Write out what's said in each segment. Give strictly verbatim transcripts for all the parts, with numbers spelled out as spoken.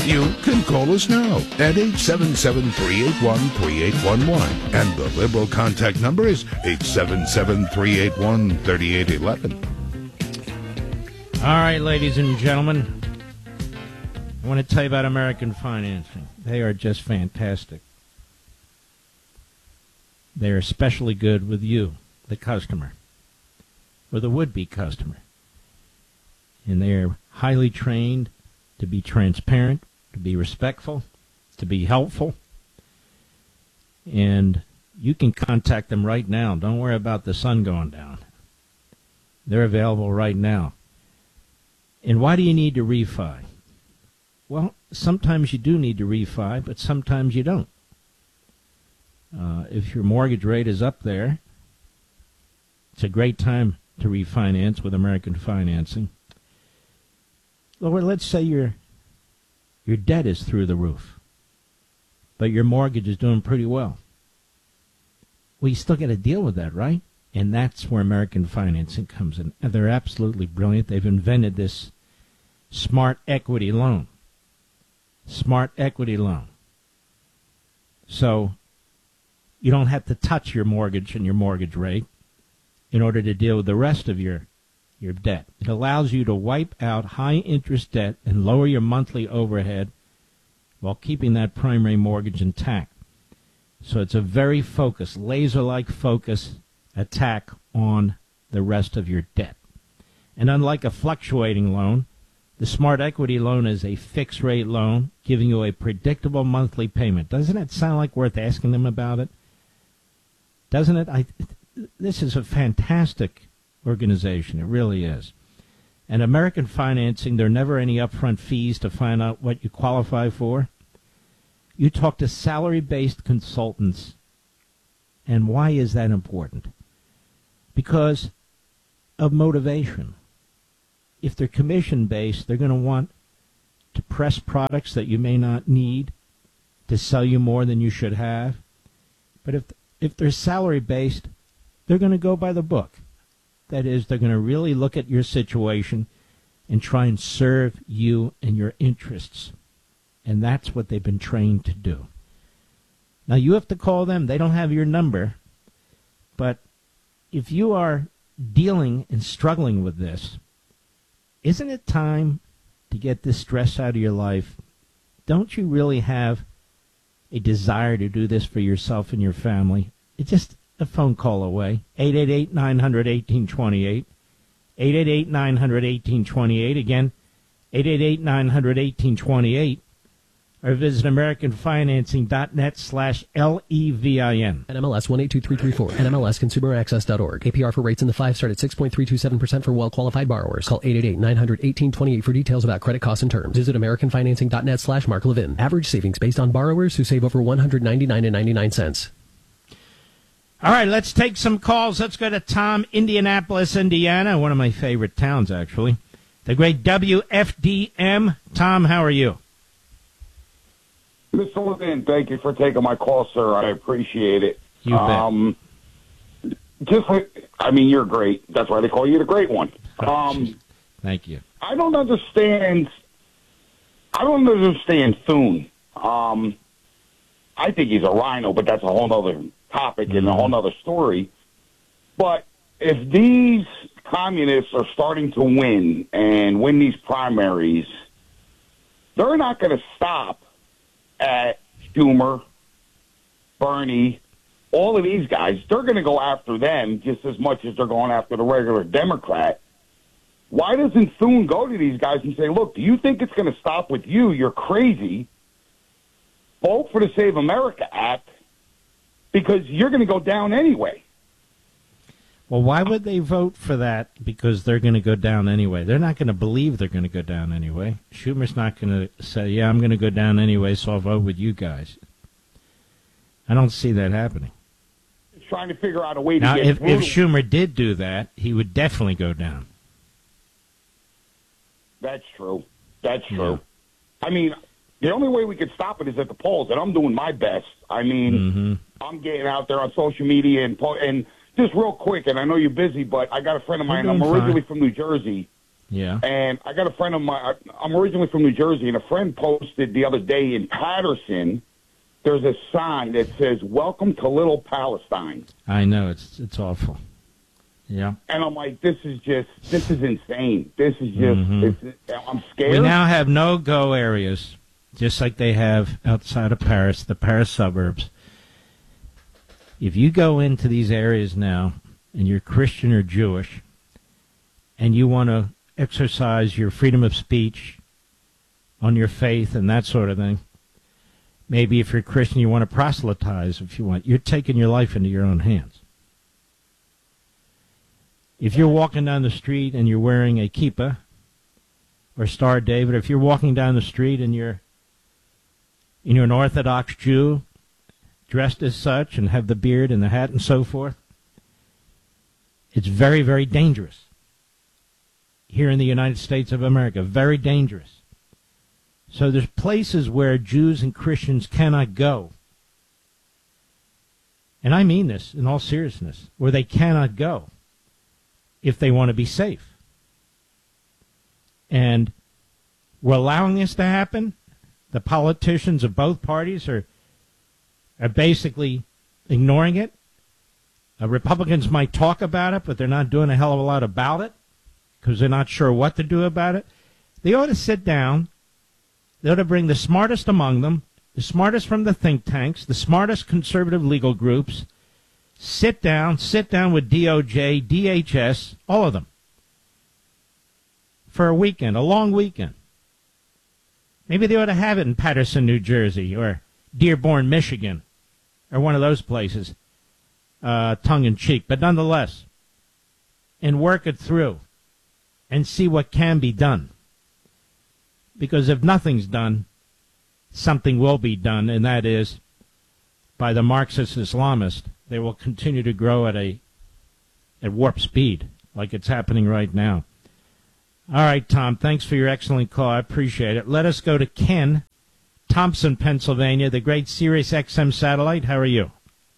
You can call us now at eight seven seven, three eight one, three eight one one. And the Liberal contact number is eight seven seven, three eight one, three eight one one. All right, ladies and gentlemen, I want to tell you about American Financing. They are just fantastic. They are especially good with you, the customer, or the would-be customer. And they are highly trained to be transparent, to be respectful, to be helpful. And you can contact them right now. Don't worry about the sun going down. They're available right now. And why do you need to refi? Well, sometimes you do need to refi, but sometimes you don't. Uh, if your mortgage rate is up there, it's a great time to refinance with American Financing. Or let's say your your debt is through the roof, but your mortgage is doing pretty well. Well, you still got to deal with that, right? And that's where American Financing comes in. And they're absolutely brilliant. They've invented this smart equity loan. Smart equity loan. So you don't have to touch your mortgage and your mortgage rate in order to deal with the rest of your your debt. It allows you to wipe out high-interest debt and lower your monthly overhead while keeping that primary mortgage intact. So it's a very focused, laser-like focus attack on the rest of your debt. And unlike a fluctuating loan, the Smart Equity loan is a fixed-rate loan giving you a predictable monthly payment. Doesn't it sound like worth asking them about it? Doesn't it? I, this is a fantastic organization. It really is. And American Financing, there are never any upfront fees to find out what you qualify for. You talk to salary-based consultants. And why is that important? Because of motivation. If they're commission-based, they're going to want to press products that you may not need to sell you more than you should have. But if if they're salary-based, they're going to go by the book. That is, they're going to really look at your situation and try and serve you and your interests. And that's what they've been trained to do. Now, you have to call them. They don't have your number. But if you are dealing and struggling with this, isn't it time to get this stress out of your life? Don't you really have a desire to do this for yourself and your family? It's just a phone call away. eight eight eight, nine hundred, eighteen twenty-eight. eight eight eight, nine hundred, eighteen twenty-eight. Again, eight eight eight, nine hundred, eighteen twenty-eight. Or visit AmericanFinancing.net slash L-E-V-I-N. N M L S one eight two three three four. N M L S Consumer Access dot org. A P R for rates in the five start at six point three two seven percent for well-qualified borrowers. Call eight eight eight, nine hundred, eighteen twenty-eight for details about credit costs and terms. Visit AmericanFinancing.net slash Mark Levin. Average savings based on borrowers who save over one hundred ninety-nine dollars and ninety-nine cents. All right, let's take some calls. Let's go to Tom, Indianapolis, Indiana, one of my favorite towns, actually. The great W F D M. Tom, how are you? Mister Levin, thank you for taking my call, sir. I appreciate it. You bet. Um, just like, I mean, you're great. That's why they call you the great one. Um, thank you. I don't understand. I don't understand Thune. Um, I think he's a rhino, but that's a whole other topic and a whole other story. But if these communists are starting to win and win these primaries, they're not going to stop at Schumer, Bernie, all of these guys. They're going to go after them just as much as they're going after the regular Democrat. Why doesn't Thune go to these guys and say, look, do you think it's going to stop with you? You're crazy. Vote for the Save America Act because you're going to go down anyway. Well, why would they vote for that? Because they're going to go down anyway. They're not going to believe they're going to go down anyway. Schumer's not going to say, yeah, I'm going to go down anyway, so I'll vote with you guys. I don't see that happening. Just trying to figure out a way to now, get if, through. if Schumer did do that, he would definitely go down. That's true. That's true. Yeah. I mean, the only way we could stop it is at the polls, and I'm doing my best. I mean, mm-hmm. I'm getting out there on social media and po- and just real quick, and I know you're busy, but I got a friend of mine. I'm originally fine. from New Jersey, Yeah. And I got a friend of mine. I'm originally from New Jersey, and a friend posted the other day in Patterson, there's a sign that says, "Welcome to Little Palestine." I know. It's it's awful. Yeah. And I'm like, this is just, this is insane. This is just, Mm-hmm. it's, I'm scared. We now have no-go areas, just like they have outside of Paris, the Paris suburbs. If you go into these areas now, and you're Christian or Jewish, and you want to exercise your freedom of speech on your faith and that sort of thing, maybe if you're Christian, you want to proselytize if you want, you're taking your life into your own hands. If you're walking down the street and you're wearing a kippah or Star of David, if you're walking down the street and you're, and you're an Orthodox Jew, dressed as such and have the beard and the hat and so forth, it's very, very dangerous. Here in the United States of America, very dangerous. So there's places where Jews and Christians cannot go. And I mean this in all seriousness, where they cannot go if they want to be safe. And we're allowing this to happen. The politicians of both parties are are basically ignoring it. Uh, Republicans might talk about it, but they're not doing a hell of a lot about it because they're not sure what to do about it. They ought to sit down. They ought to bring the smartest among them, the smartest from the think tanks, the smartest conservative legal groups, sit down, sit down with D O J, D H S, all of them, for a weekend, a long weekend. Maybe they ought to have it in Patterson, New Jersey, or Dearborn, Michigan, or one of those places, uh, tongue-in-cheek, but nonetheless, and work it through and see what can be done. Because if nothing's done, something will be done, and that is by the Marxist Islamists. They will continue to grow at a at warp speed, like it's happening right now. All right, Tom, thanks for your excellent call. I appreciate it. Let us go to Ken, Thompson, Pennsylvania, the great Sirius X M satellite. How are you?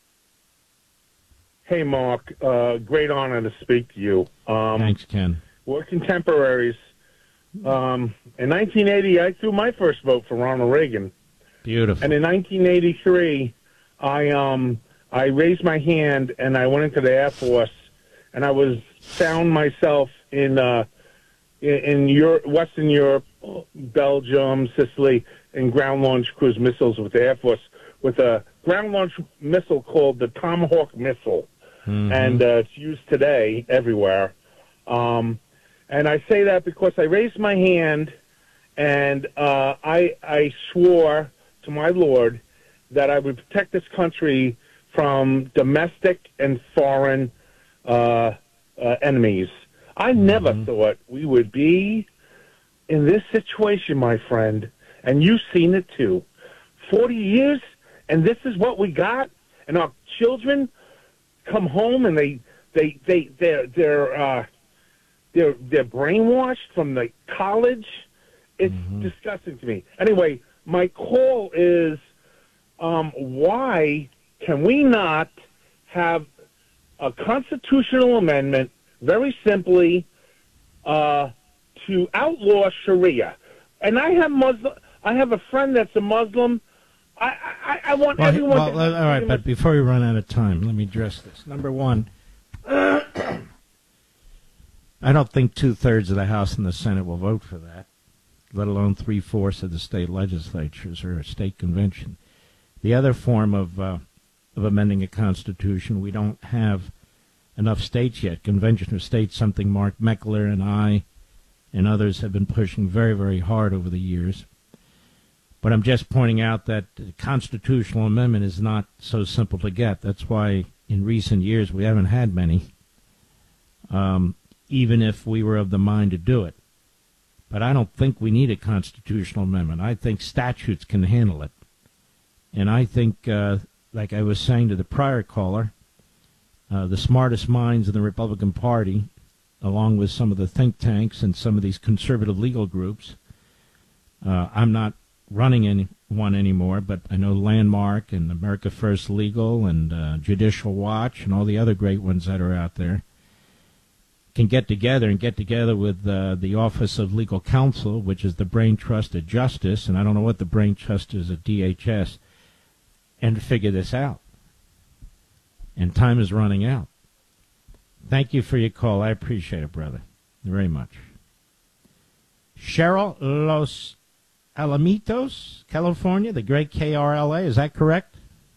Hey, Mark. Uh, great honor to speak to you. Um, Thanks, Ken. We're contemporaries. Um, in nineteen eighty, I threw my first vote for Ronald Reagan. Beautiful. And in nineteen eighty-three, I um, I raised my hand and I went into the Air Force, and I was found myself in uh, in, in Europe, Western Europe, Belgium, Sicily, in ground launch cruise missiles with the Air Force, with a ground launch missile called the Tomahawk missile, mm-hmm. and uh, it's used today everywhere. Um, and I say that because I raised my hand, and uh, I I swore to my Lord that I would protect this country from domestic and foreign uh, uh, enemies. I mm-hmm. never thought we would be in this situation, my friend, and you've seen it too. Forty years, and this is what we got, and our children come home and they they they they're they're uh, they're they're brainwashed from the college. It's mm-hmm. disgusting to me. Anyway, my call is, um, why can we not have a constitutional amendment, very simply, uh, to outlaw Sharia? And I have Muslim. I have a friend that's a Muslim. I I, I want well, everyone. Well, to all right, but before we run out of time, let me address this. Number one, I don't think two-thirds of the House and the Senate will vote for that, let alone three-fourths of the state legislatures or a state convention. The other form of uh, of amending a constitution, we don't have enough states yet. Convention of States, something Mark Meckler and I and others have been pushing very, very hard over the years. But I'm just pointing out that the constitutional amendment is not so simple to get. That's why in recent years we haven't had many, um, even if we were of the mind to do it. But I don't think we need a constitutional amendment. I think statutes can handle it. And I think, uh, like I was saying to the prior caller, uh, the smartest minds in the Republican Party, along with some of the think tanks and some of these conservative legal groups, uh, I'm not running any, one anymore, but I know Landmark and America First Legal and uh, Judicial Watch and all the other great ones that are out there. can get together and get together with uh, the Office of Legal Counsel, which is the brain trust of justice, and I don't know what the brain trust is at D H S, and figure this out. And time is running out. Thank you for your call. I appreciate it, brother, very much. Cheryl, Los Alamitos, California, the great K R L A, is that correct?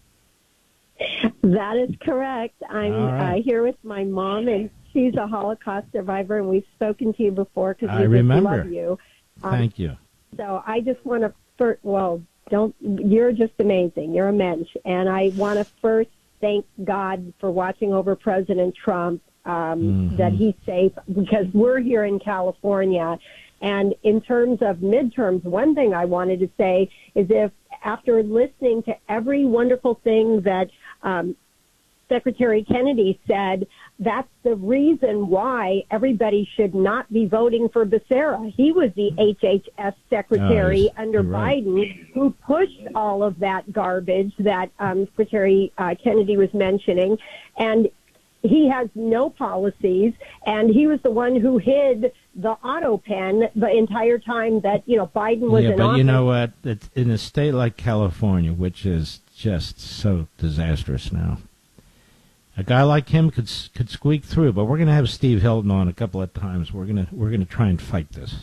That is correct. I'm right. uh, here with my mom, and she's a Holocaust survivor, and we've spoken to you before because we I just remember. love you. Um, Thank you. So I just want to first, well, don't, you're just amazing. You're a mensch. And I want to first thank God for watching over President Trump, um, mm-hmm. that he's safe, because we're here in California. And in terms of midterms, one thing I wanted to say is if after listening to every wonderful thing that um, Secretary Kennedy said, that's the reason why everybody should not be voting for Becerra. He was the H H S secretary oh, under right. Biden who pushed all of that garbage that um, Secretary uh, Kennedy was mentioning. And he has no policies, and he was the one who hid the auto pen the entire time that, you know, Biden was yeah, in but office. You know what? It's in a state like California, which is just so disastrous now, a guy like him could could squeak through. But we're going to have Steve Hilton on a couple of times. We're going to we're going to try and fight this.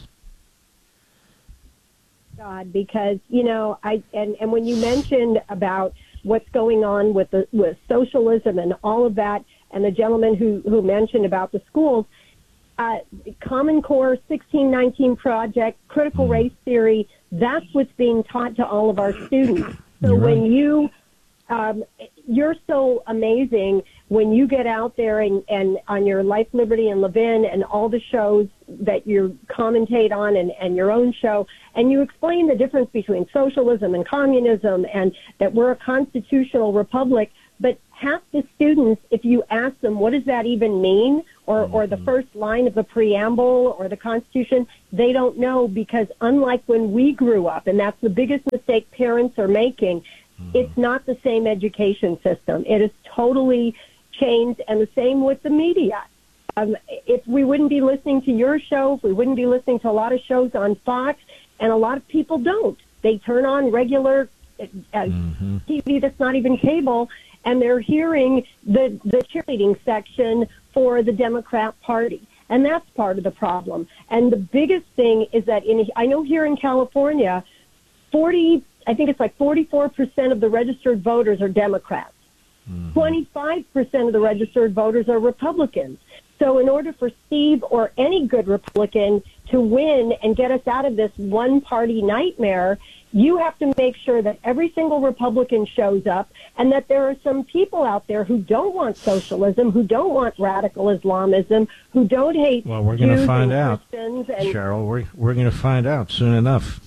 God, because you know, I and, and when you mentioned about what's going on with the with socialism and all of that, and the gentleman who who mentioned about the schools, uh, Common Core sixteen nineteen project, critical mm. race theory, that's what's being taught to all of our students. So You're when right. you um, you're so amazing when you get out there and, and on your Life, Liberty, and Levin and all the shows that you commentate on and, and your own show, and you explain the difference between socialism and communism and that we're a constitutional republic. But half the students, if you ask them, what does that even mean? Or, or the first line of the preamble or the Constitution, they don't know, because unlike when we grew up, and that's the biggest mistake parents are making, it's not the same education system. It is totally changed, and the same with the media. Um, if we wouldn't be listening to your show, if we wouldn't be listening to a lot of shows on Fox, and a lot of people don't. They turn on regular uh, mm-hmm. T V that's not even cable, and they're hearing the, the cheerleading section for the Democrat Party. And that's part of the problem. And the biggest thing is that in, I know here in California, forty, I think it's like forty-four percent of the registered voters are Democrats. Mm-hmm. twenty-five percent of the registered voters are Republicans. So in order for Steve or any good Republican to win and get us out of this one-party nightmare, you have to make sure that every single Republican shows up, and that there are some people out there who don't want socialism, who don't want radical Islamism, who don't hate Well, we're going to Jews find and out, Christians and Cheryl. We're, we're going to find out soon enough.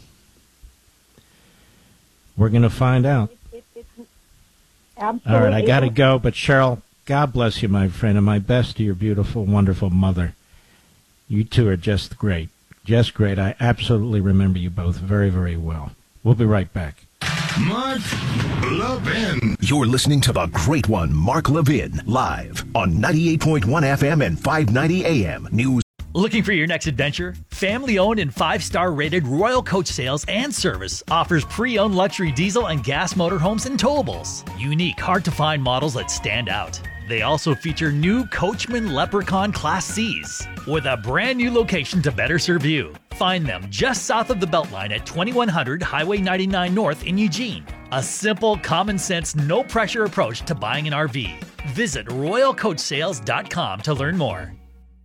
We're going to find out. It, it, it's absolutely. All right, I got to go, but Cheryl, God bless you, my friend, and my best to your beautiful, wonderful mother. You two are just great. Just great. I absolutely remember you both very, very well. We'll be right back. Mark Levin. You're listening to the great one, Mark Levin, live on ninety-eight point one F M and five ninety A M News. Looking for your next adventure? Family-owned and five-star rated Royal Coach Sales and Service offers pre-owned luxury diesel and gas motorhomes and towables. Unique, hard-to-find models that stand out. They also feature new Coachman Leprechaun Class C's with a brand new location to better serve you. Find them just south of the Beltline at twenty-one hundred Highway ninety-nine North in Eugene. A simple, common-sense, no-pressure approach to buying an R V. Visit royal coach sales dot com to learn more.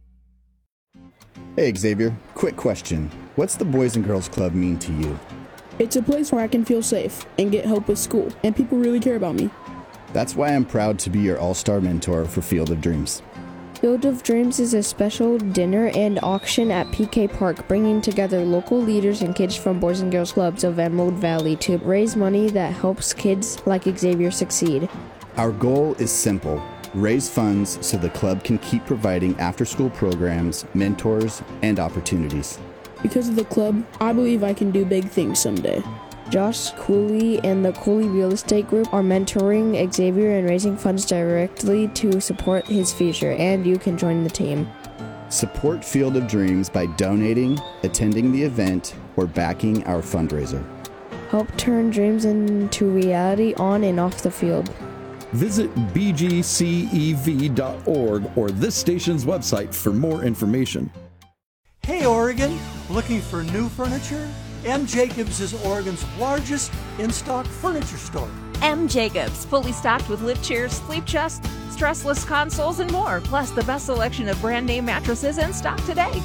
Hey Xavier, quick question. What's the Boys and Girls Club mean to you? It's a place where I can feel safe and get help with school, and people really care about me. That's why I'm proud to be your all-star mentor for Field of Dreams. Field of Dreams is a special dinner and auction at P K Park, bringing together local leaders and kids from Boys and Girls Clubs of Emerald Valley to raise money that helps kids like Xavier succeed. Our goal is simple. Raise funds so the club can keep providing after-school programs, mentors, and opportunities. Because of the club, I believe I can do big things someday. Josh Cooley and the Cooley Real Estate Group are mentoring Xavier and raising funds directly to support his future, and you can join the team. Support Field of Dreams by donating, attending the event, or backing our fundraiser. Help turn dreams into reality on and off the field. Visit b g c e v dot org or this station's website for more information. Hey Oregon, looking for new furniture? M. Jacobs is Oregon's largest in-stock furniture store. M. Jacobs, fully stocked with lift chairs, sleep chests, stressless consoles, and more, plus the best selection of brand name mattresses in stock today.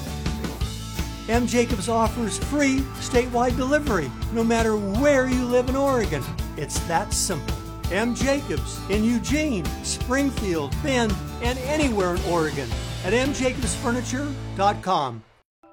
M. Jacobs offers free statewide delivery, no matter where you live in Oregon. It's that simple. M. Jacobs in Eugene, Springfield, Bend, and anywhere in Oregon at m jacobs furniture dot com.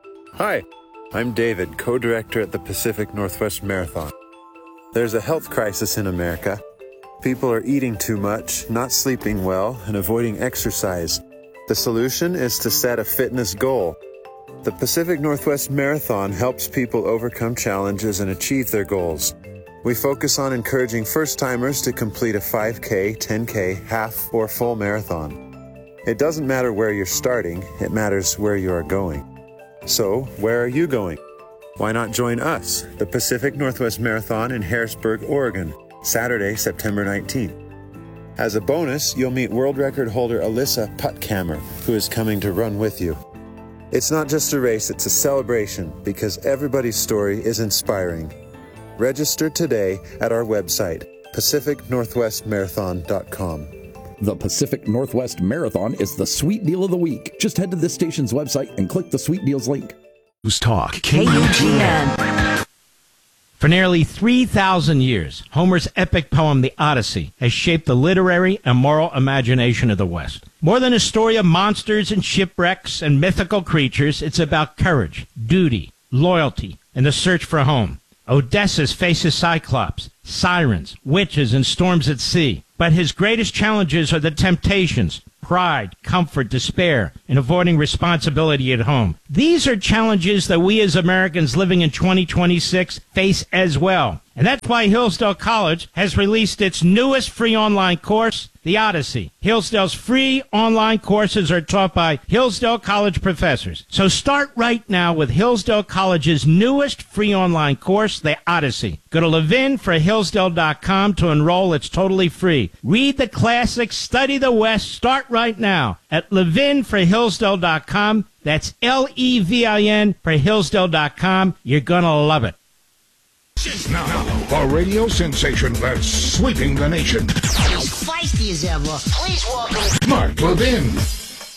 Hi, I'm David, co-director at the Pacific Northwest Marathon. There's a health crisis in America. People are eating too much, not sleeping well, and avoiding exercise. The solution is to set a fitness goal. The Pacific Northwest Marathon helps people overcome challenges and achieve their goals. We focus on encouraging first-timers to complete a five K, ten K, half, or full marathon. It doesn't matter where you're starting, it matters where you are going. So, where are you going? Why not join us, the Pacific Northwest Marathon in Harrisburg, Oregon, Saturday, September nineteenth. As a bonus, you'll meet world record holder Alyssa Puttkammer, who is coming to run with you. It's not just a race, it's a celebration, because everybody's story is inspiring. Register today at our website, pacific northwest marathon dot com. The Pacific Northwest Marathon is the sweet deal of the week. Just head to this station's website and click the Sweet Deals link. News Talk, K U G N. For nearly three thousand years, Homer's epic poem, The Odyssey, has shaped the literary and moral imagination of the West. More than a story of monsters and shipwrecks and mythical creatures, it's about courage, duty, loyalty, and the search for home. Odysseus faces Cyclops, sirens, witches, and storms at sea. But his greatest challenges are the temptations, pride, comfort, despair, and avoiding responsibility at home. These are challenges that we as Americans living in twenty twenty-six face as well. And that's why Hillsdale College has released its newest free online course, The Odyssey. Hillsdale's free online courses are taught by Hillsdale College professors. So start right now with Hillsdale College's newest free online course, The Odyssey. Go to levin for hillsdale dot com to enroll. It's totally free. Read the classics, study the West. Start right now at levin for hillsdale dot com. That's L E V I N for hillsdale dot com. You're going to love it. Now, a radio sensation that's sweeping the nation. As feisty as ever, please welcome Mark Levin.